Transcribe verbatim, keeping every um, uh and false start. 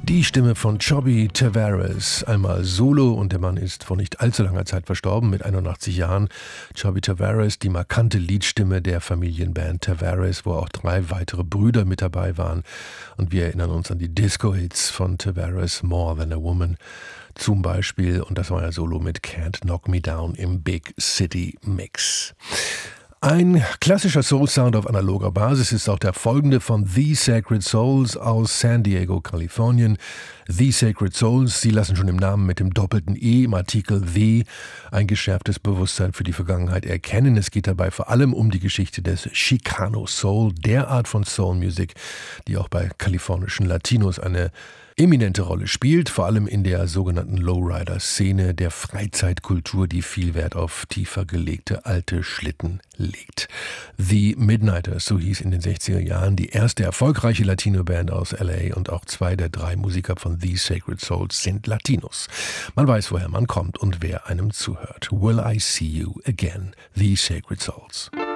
Die Stimme von Chubby Tavares, einmal solo, und der Mann ist vor nicht allzu langer Zeit verstorben, mit einundachtzig Jahren. Chubby Tavares, die markante Liedstimme der Familienband Tavares, wo auch drei weitere Brüder mit dabei waren. Und wir erinnern uns an die Disco-Hits von Tavares, More Than a Woman zum Beispiel. Und das war ja solo mit Can't Knock Me Down im Big City Mix. Ein klassischer Soul-Sound auf analoger Basis ist auch der folgende von The Sacred Souls aus San Diego, Kalifornien. The Sacred Souls, Sie lassen schon im Namen mit dem doppelten E im Artikel The ein geschärftes Bewusstsein für die Vergangenheit erkennen. Es geht dabei vor allem um die Geschichte des Chicano Soul, der Art von Soul-Music, die auch bei kalifornischen Latinos eine eminente Rolle spielt, vor allem in der sogenannten Lowrider-Szene, der Freizeitkultur, die viel Wert auf tiefer gelegte alte Schlitten legt. The Midnighters, so hieß in den sechziger Jahren die erste erfolgreiche Latino-Band aus L A, und auch zwei der drei Musiker von The Sacred Souls sind Latinos. Man weiß, woher man kommt und wer einem zuhört. Will I See You Again? The Sacred Souls.